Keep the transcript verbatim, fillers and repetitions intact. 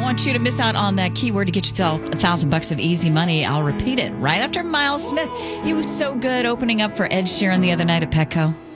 want you to miss out on that keyword to get yourself a thousand bucks of easy money. I'll repeat it right after Miles Smith. He was so good opening up for Ed Sheeran the other night at Petco.